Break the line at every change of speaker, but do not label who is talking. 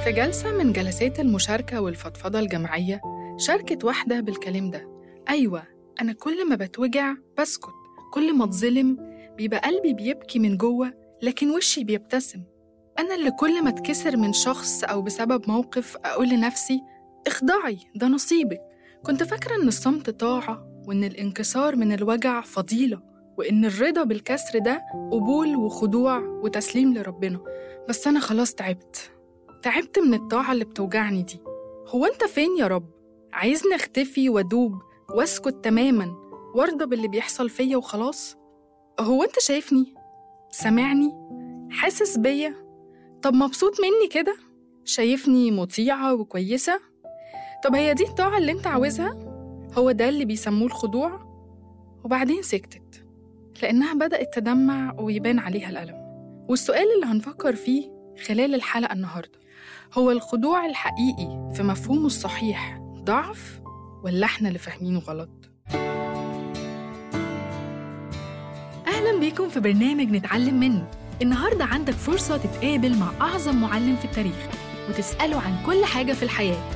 في جلسة من جلسات المشاركة والفضفضة الجماعية شاركت واحدة بالكلام ده. أيوة، أنا كل ما بتوجع بسكت، كل ما اتظلم بيبقى قلبي بيبكي من جوه لكن وشي بيبتسم. أنا اللي كل ما اتكسر من شخص أو بسبب موقف أقول لنفسي اخضعي، ده نصيبك. كنت فاكرة إن الصمت طاعة، وإن الانكسار من الوجع فضيلة، وإن الرضا بالكسر ده قبول وخضوع وتسليم لربنا. بس أنا خلاص تعبت من الطاعة اللي بتوجعني دي. هو أنت فين يا رب؟ عايزني أختفي وأدوب وأسكت تماماً وارضى باللي بيحصل فيا وخلاص؟ هو أنت شايفني؟ سامعني؟ حاسس بيا؟ طب مبسوط مني كده؟ شايفني مطيعة وكويسة؟ طب هي دي الطاعة اللي أنت عاوزها؟ هو ده اللي بيسموه الخضوع؟ وبعدين سكتت لأنها بدأت تدمع ويبان عليها الألم. والسؤال اللي هنفكر فيه خلال الحلقة النهاردة هو الخضوع الحقيقي في مفهومه الصحيح ضعف ولا إحنا اللي فاهمينه غلط؟
أهلاً بيكم في برنامج نتعلم منه. النهاردة عندك فرصة تتقابل مع أعظم معلم في التاريخ وتسأله عن كل حاجة في الحياة،